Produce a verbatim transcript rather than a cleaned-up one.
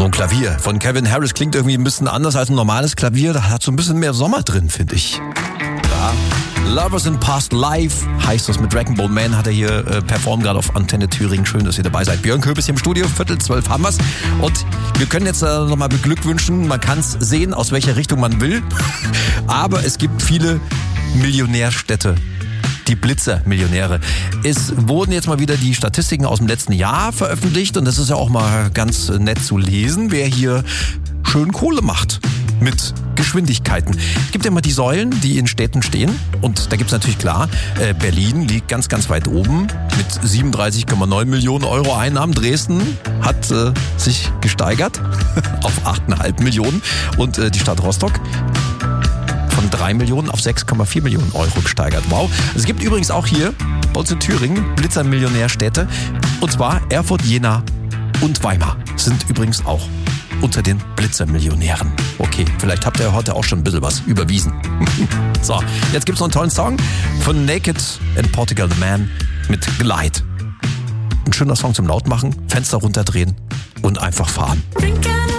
ein Klavier von Kevin Harris klingt irgendwie ein bisschen anders als ein normales Klavier. Da hat so ein bisschen mehr Sommer drin, finde ich. Ja. Lovers in Past Life heißt das mit Dragon Ball Man, hat er hier äh, performt, gerade auf Antenne Thüringen. Schön, dass ihr dabei seid. Björn Köpes hier im Studio, Viertel zwölf haben wir's. Und wir können jetzt äh, nochmal beglückwünschen. Man kann es sehen, aus welcher Richtung man will. Aber es gibt viele Millionärstädte. Die Blitzer-Millionäre. Es wurden jetzt mal wieder die Statistiken aus dem letzten Jahr veröffentlicht. Und das ist ja auch mal ganz nett zu lesen, wer hier schön Kohle macht mit Geschwindigkeiten. Es gibt ja immer die Säulen, die in Städten stehen. Und da gibt es natürlich klar, äh, Berlin liegt ganz, ganz weit oben mit siebenunddreißig Komma neun Millionen Euro Einnahmen. Dresden hat äh, sich gesteigert auf acht Komma fünf Millionen. Und äh, die Stadt Rostock von drei Millionen auf sechs Komma vier Millionen Euro gesteigert. Wow. Es gibt übrigens auch hier bei uns in Thüringen Blitzer-Millionärstädte. Und zwar Erfurt, Jena und Weimar sind übrigens auch unter den Blitzer-Millionären. Okay, vielleicht habt ihr heute auch schon ein bisschen was überwiesen. So, jetzt gibt's noch einen tollen Song von Naked and Portugal the Man mit Glide. Ein schöner Song zum Lautmachen, Fenster runterdrehen und einfach fahren.